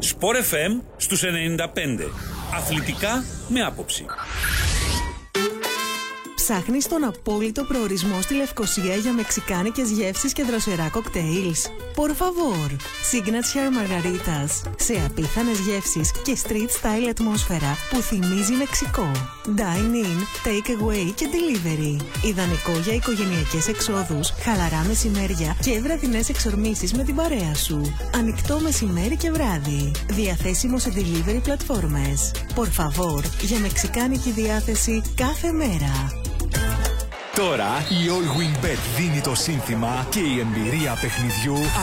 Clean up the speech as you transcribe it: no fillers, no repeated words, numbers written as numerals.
Sport FM στους 95. Αθλητικά με άποψη. Ψάχνεις τον απόλυτο προορισμό στη Λευκοσία για μεξικάνικες γεύσεις και δροσερά κοκτέιλς? Por favor, Signature Margaritas. Σε απίθανες γεύσεις και street style ατμόσφαιρα που θυμίζει Μεξικό. Dine in, take away και delivery. Ιδανικό για οικογενειακές εξόδους, χαλαρά μεσημέρια και βραδινές εξορμήσεις με την παρέα σου. Ανοιχτό μεσημέρι και βράδυ. Διαθέσιμο σε delivery πλατφόρμες. Por favor, για μεξικάνικη διάθεση κάθε μέρα. Τώρα η All Win Bet δίνει το σύνθημα και η εμπειρία παιχνιδιού